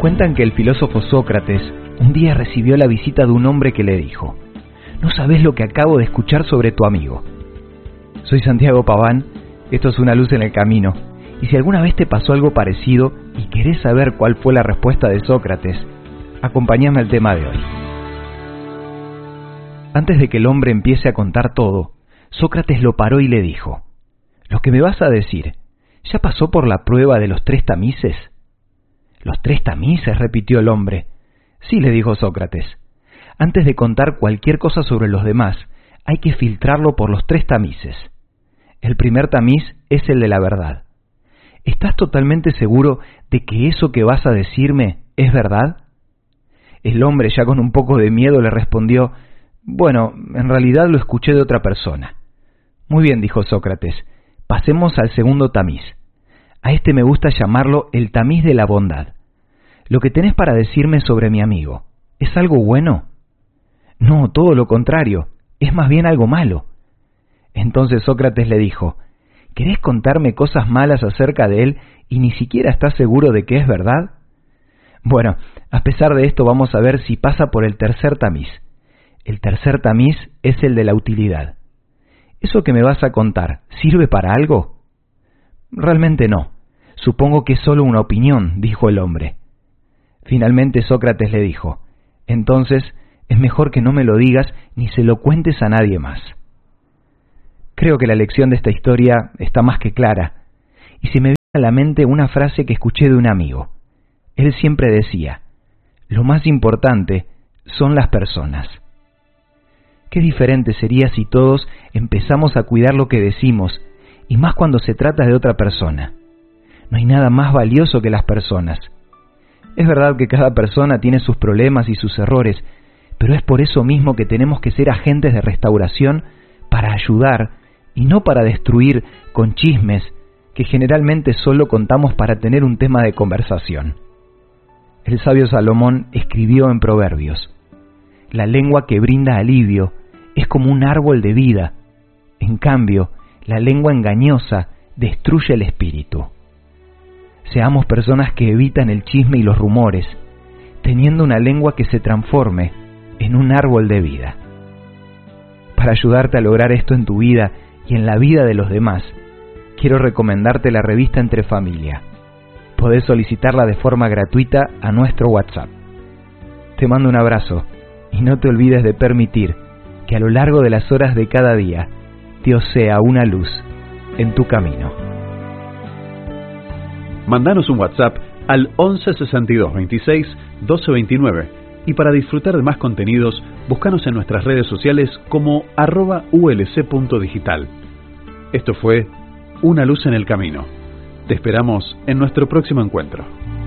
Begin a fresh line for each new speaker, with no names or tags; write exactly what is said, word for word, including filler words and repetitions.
Cuentan que el filósofo Sócrates un día recibió la visita de un hombre que le dijo: «No sabés lo que acabo de escuchar sobre tu amigo». Soy Santiago Paván, esto es Una Luz en el Camino, y si alguna vez te pasó algo parecido y querés saber cuál fue la respuesta de Sócrates, acompáñame al tema de hoy. Antes de que el hombre empiece a contar todo, Sócrates lo paró y le dijo: «Lo que me vas a decir, ¿ya pasó por la prueba de los tres tamices?» «¿Los tres tamices?», repitió el hombre. «Sí», le dijo Sócrates. «Antes de contar cualquier cosa sobre los demás, hay que filtrarlo por los tres tamices. El primer tamiz es el de la verdad. ¿Estás totalmente seguro de que eso que vas a decirme es verdad?» El hombre, ya con un poco de miedo, le respondió: «Bueno, en realidad lo escuché de otra persona». «Muy bien», dijo Sócrates, «pasemos al segundo tamiz. A este me gusta llamarlo el tamiz de la bondad. Lo que tenés para decirme sobre mi amigo, ¿es algo bueno?» «No, todo lo contrario, es más bien algo malo». Entonces Sócrates le dijo: «¿Querés contarme cosas malas acerca de él y ni siquiera estás seguro de que es verdad?» Bueno, a pesar de esto vamos a ver si pasa por el tercer tamiz. El tercer tamiz es el de la utilidad. ¿Eso que me vas a contar sirve para algo? Realmente no. Supongo que es solo una opinión, dijo el hombre. Finalmente Sócrates le dijo: entonces es mejor que no me lo digas ni se lo cuentes a nadie más. Creo que la lección de esta historia está más que clara, y se me viene a la mente una frase que escuché de un amigo. Él siempre decía: lo más importante son las personas. Qué diferente sería si todos empezamos a cuidar lo que decimos, y más cuando se trata de otra persona. No hay nada más valioso que las personas. Es verdad que cada persona tiene sus problemas y sus errores, pero es por eso mismo que tenemos que ser agentes de restauración para ayudar y no para destruir con chismes que generalmente solo contamos para tener un tema de conversación. El sabio Salomón escribió en Proverbios: la lengua que brinda alivio es como un árbol de vida, en cambio, la lengua engañosa destruye el espíritu. Seamos personas que evitan el chisme y los rumores, teniendo una lengua que se transforme en un árbol de vida. Para ayudarte a lograr esto en tu vida y en la vida de los demás, quiero recomendarte la revista Entre Familia. Podés solicitarla de forma gratuita a nuestro WhatsApp. Te mando un abrazo y no te olvides de permitir que a lo largo de las horas de cada día Dios sea una luz en tu camino.
Mandanos un WhatsApp al once sesenta y dos veintiséis doce veintinueve y para disfrutar de más contenidos, búscanos en nuestras redes sociales como arroba ulc.digital. Esto fue Una Luz en el Camino. Te esperamos en nuestro próximo encuentro.